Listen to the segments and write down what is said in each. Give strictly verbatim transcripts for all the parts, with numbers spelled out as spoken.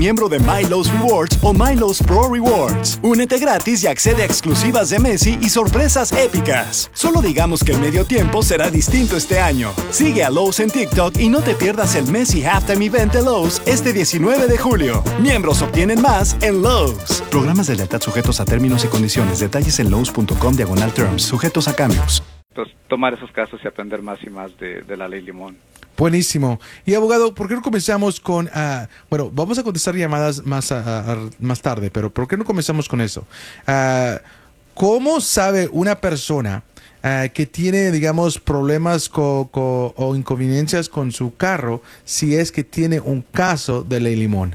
miembro de MyLowe's Rewards o MyLowe's Pro Rewards. Únete gratis y accede a exclusivas de Messi y sorpresas épicas. Solo digamos que el medio tiempo será distinto este año. Sigue a Lowe's en TikTok y no te pierdas el Messi Halftime Event de Lowe's este diecinueve de julio. Miembros obtienen más en Lowe's. Programas de lealtad sujetos a términos y condiciones. Detalles en lowes punto com diagonal terms. Sujetos a cambios. Entonces, tomar esos casos y aprender más y más de, de la ley Limón. Buenísimo. Y abogado, ¿por qué no comenzamos con... Uh, bueno, vamos a contestar llamadas más, uh, uh, más tarde, pero ¿por qué no comenzamos con eso? Uh, ¿Cómo sabe una persona uh, que tiene, digamos, problemas co, co, o inconveniencias con su carro si es que tiene un caso de ley Limón?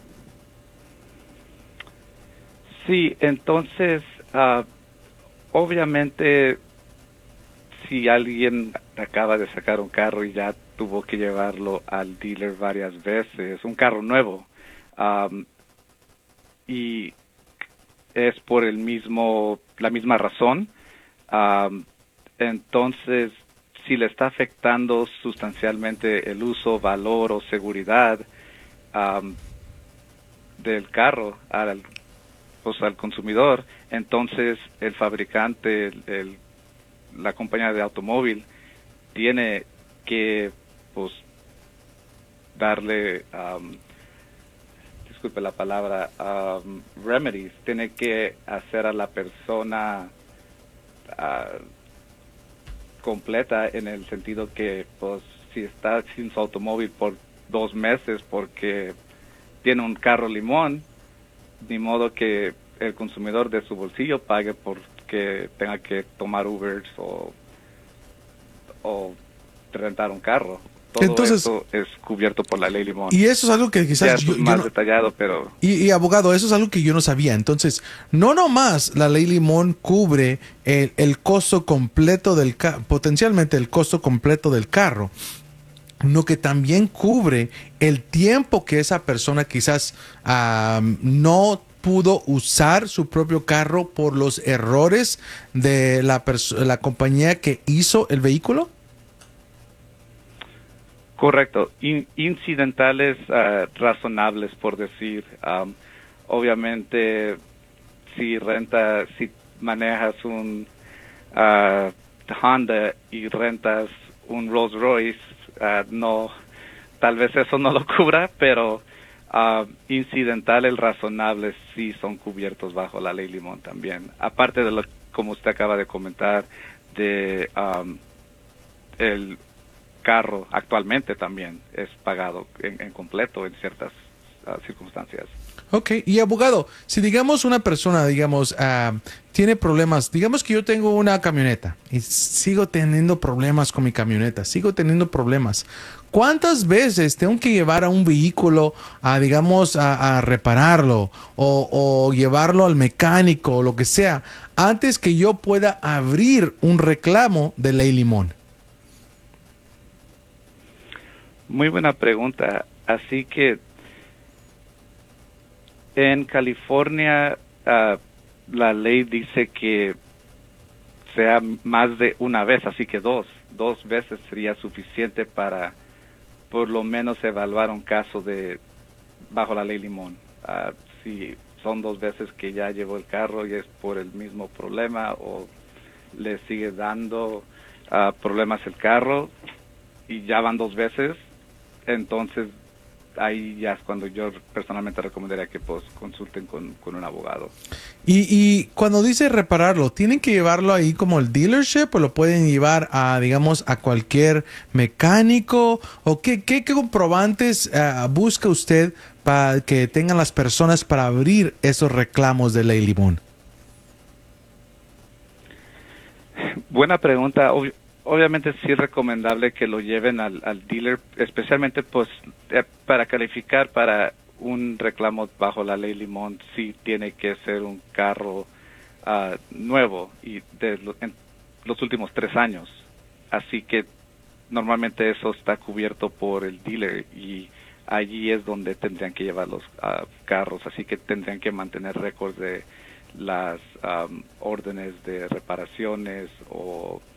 Sí, entonces, uh, obviamente, si alguien acaba de sacar un carro y ya tuvo que llevarlo al dealer varias veces, un carro nuevo, um, y es por el mismo, la misma razón, um, entonces, si le está afectando sustancialmente el uso, valor o seguridad um, del carro al, pues, al consumidor, entonces el fabricante, el, el la compañía de automóvil tiene que pues darle um, disculpe la palabra um, remedies, tiene que hacer a la persona uh, completa en el sentido que pues si está sin su automóvil por dos meses porque tiene un carro Limón, ni modo que el consumidor de su bolsillo pague por que tenga que tomar Ubers o, o rentar un carro. Todo Entonces, eso es cubierto por la ley Limón. Y eso es algo que quizás yo, yo, más yo no, detallado, pero... Y, y abogado, eso es algo que yo no sabía. Entonces, no nomás la ley Limón cubre el, el costo completo del carro, potencialmente el costo completo del carro, sino que también cubre el tiempo que esa persona quizás um, no pudo usar su propio carro por los errores de la, la compañía que hizo el vehículo. Correcto. In incidentales uh, razonables, por decir. Um, obviamente, si renta, si manejas un uh, Honda y rentas un Rolls Royce, uh, no, tal vez eso no lo cubra, pero Uh, incidentales razonables sí son cubiertos bajo la ley Limón también. Aparte de lo como usted acaba de comentar, de um, el carro actualmente también es pagado en, en completo en ciertas uh, circunstancias. Ok, y abogado, si digamos una persona, digamos, uh, tiene problemas, digamos que yo tengo una camioneta y sigo teniendo problemas con mi camioneta, sigo teniendo problemas. ¿Cuántas veces tengo que llevar a un vehículo a, digamos, a, a repararlo o, o llevarlo al mecánico o lo que sea antes que yo pueda abrir un reclamo de ley Limón? Muy buena pregunta. Así que en California uh, la ley dice que sea más de una vez, así que dos, dos veces sería suficiente para por lo menos evaluar un caso de bajo la ley Limón. Uh, si son dos veces que ya llevó el carro y es por el mismo problema o le sigue dando uh, problemas el carro y ya van dos veces, entonces ahí ya es cuando yo personalmente recomendaría que pues consulten con, con un abogado. Y, y cuando dice repararlo, ¿tienen que llevarlo ahí como el dealership o lo pueden llevar a, digamos, a cualquier mecánico? ¿O qué, qué, qué comprobantes uh, busca usted para que tengan las personas para abrir esos reclamos de ley Limón? Buena pregunta. Ob obviamente sí es recomendable que lo lleven al, al dealer, especialmente pues eh, para calificar para un reclamo bajo la ley Limón, sí tiene que ser un carro uh, nuevo y de lo, en los últimos tres años. Así que normalmente eso está cubierto por el dealer y allí es donde tendrían que llevar los uh, carros. Así que tendrían que mantener récords de las um, órdenes de reparaciones o